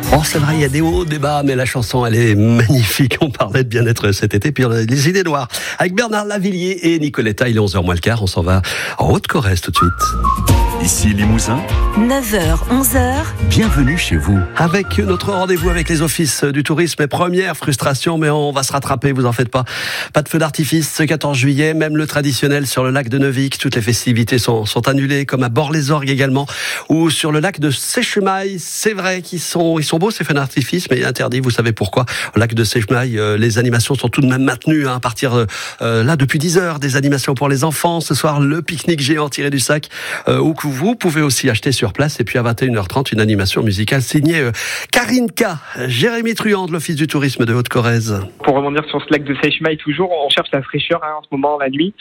Oh, c'est vrai, il y a des hauts, des bas, mais la chanson, elle est magnifique. On parlait de bien-être cet été, puis les idées noires. Avec Bernard Lavilliers et Nicoletta, il est 11h moins le quart. On s'en va en Haute-Corrèze tout de suite. Ici Limousin, 9h, 11h. bienvenue chez vous. Avec notre rendez-vous avec les offices du tourisme et première frustration, mais on va se rattraper, vous en faites pas. Pas de feu d'artifice ce 14 juillet, même le traditionnel sur le lac de Neuvic. Toutes les festivités sont annulées, comme à Bord-les-Orgues également, ou sur le lac de Seichemaille. C'est vrai qu'ils sont beaux ces feux d'artifice, mais interdits, vous savez pourquoi. Au lac de Seichemaille, les animations sont tout de même maintenues, à partir là depuis 10h, des animations pour les enfants. Ce soir, le pique-nique géant tiré du sac, où vous pouvez aussi acheter sur place. Et puis à 21h30, une animation musicale signée Karine K. Jérémy Truand de l'Office du tourisme de Haute-Corrèze. Pour rebondir sur ce lac de Seichemaille, toujours, on cherche la fraîcheur en ce moment, la nuit.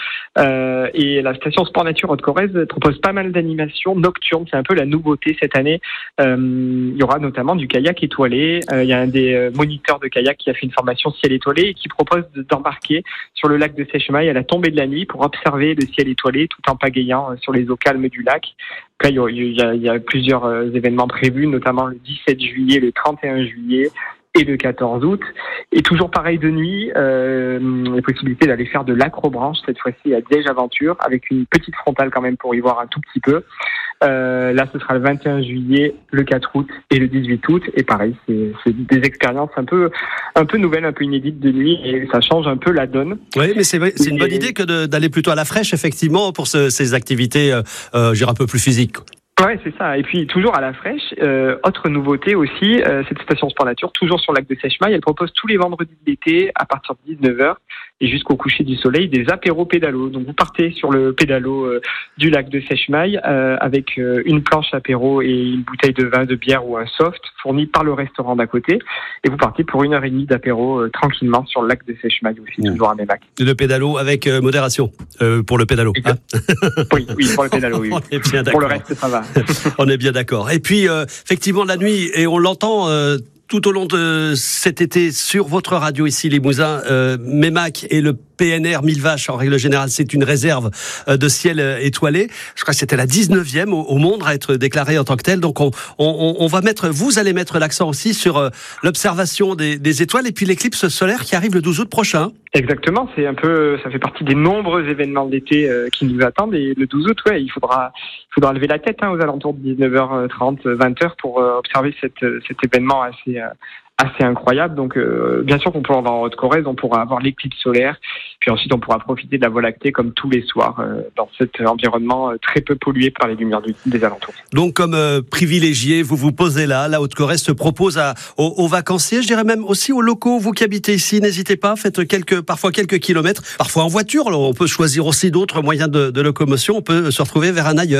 Et la station Sport Nature Haute-Corrèze propose pas mal d'animations nocturnes. C'est un peu la nouveauté cette année. Il y aura notamment du kayak étoilé. Il y a un des moniteurs de kayak qui a fait une formation ciel étoilé et qui propose d'embarquer sur le lac de Seichemaille à la tombée de la nuit pour observer le ciel étoilé tout en pagayant sur les eaux calmes du lac. Là, il y a plusieurs événements prévus, notamment le 17 juillet, le 31 juillet et le 14 août. Et toujours pareil de nuit, la possibilité d'aller faire de l'acrobranche, cette fois-ci à Diège Aventure, avec une petite frontale quand même pour y voir un tout petit peu. Là, ce sera le 21 juillet, le 4 août et le 18 août. Et pareil, c'est des expériences un peu nouvelles, un peu inédites de nuit, et ça change un peu la donne. Oui, mais c'est une bonne idée que d'aller plutôt à la fraîche, effectivement, pour ces activités, je dirais un peu plus physiques. Ouais, c'est ça. Et puis, toujours à la fraîche, autre nouveauté aussi, cette station Sport Nature, toujours sur le lac de Seichemaille, elle propose tous les vendredis de l'été, à partir de 19h, et jusqu'au coucher du soleil, des apéros pédalos. Donc, vous partez sur le pédalo du lac de Seichemaille, avec une planche apéro et une bouteille de vin, de bière ou un soft, fourni par le restaurant d'à côté, et vous partez pour 1h30 d'apéro, tranquillement, sur le lac de Seichemaille aussi, toujours à Mémac. Le pédalo avec modération, pour le pédalo. Hein oui, pour le pédalo, oui. On est bien d'accord. Pour le reste, ça va. On est bien d'accord. Et puis, effectivement, la nuit, et on l'entend tout au long de cet été sur votre radio ici, Limousin, Mémac et le PNR 1000 vaches, en règle générale, c'est une réserve de ciel étoilé. Je crois que c'était la 19e au monde à être déclarée en tant que telle. Donc, vous allez mettre l'accent aussi sur l'observation des étoiles et puis l'éclipse solaire qui arrive le 12 août prochain. Exactement, ça fait partie des nombreux événements d'été qui nous attendent. Et le 12 août, il faudra lever la tête aux alentours de 19h30, 20h pour observer cet événement assez incroyable. Donc, bien sûr qu'on pourra avoir en Haute-Corrèze, on pourra avoir l'éclipse solaire, puis ensuite on pourra profiter de la Voie lactée comme tous les soirs dans cet environnement très peu pollué par les lumières des alentours. Donc, comme privilégié, vous vous posez là, la Haute-Corrèze se propose aux vacanciers, je dirais même aussi aux locaux, vous qui habitez ici, n'hésitez pas, faites parfois quelques kilomètres, parfois en voiture, alors on peut choisir aussi d'autres moyens de locomotion, on peut se retrouver vers un ailleurs.